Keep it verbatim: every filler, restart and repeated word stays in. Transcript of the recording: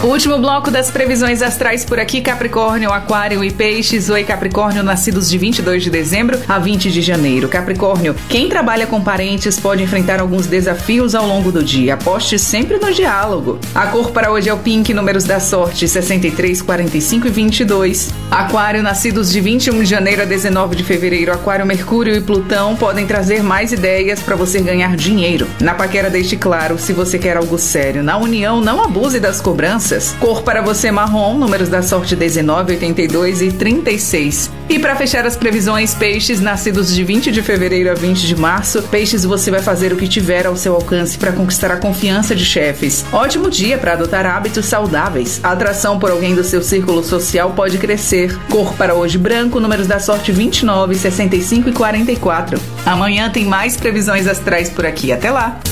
O último bloco das previsões astrais por aqui, Capricórnio, Aquário e Peixes. Oi, Capricórnio, nascidos de vinte e dois de dezembro a vinte de janeiro. Capricórnio, quem trabalha com parentes pode enfrentar alguns desafios ao longo do dia. Aposte sempre no diálogo. A cor para hoje é o pink, números da sorte sessenta e três, quarenta e cinco e vinte e dois. Aquário, nascidos de vinte e um de janeiro a dezenove de fevereiro. Aquário, Mercúrio e Plutão podem trazer mais ideias para você ganhar dinheiro. Na paquera, deixe claro se você quer algo sério. Na união, não abuse das cobranças. Cor para você marrom, números da sorte dezenove, oitenta e dois e trinta e seis. E para fechar as previsões, Peixes, nascidos de vinte de fevereiro a vinte de março. Peixes, você vai fazer o que tiver ao seu alcance para conquistar a confiança de chefes. Ótimo dia para adotar hábitos saudáveis. A atração por alguém do seu círculo social pode crescer. Cor para hoje branco, números da sorte vinte e nove, sessenta e cinco e quarenta e quatro. Amanhã tem mais previsões astrais por aqui. Até lá!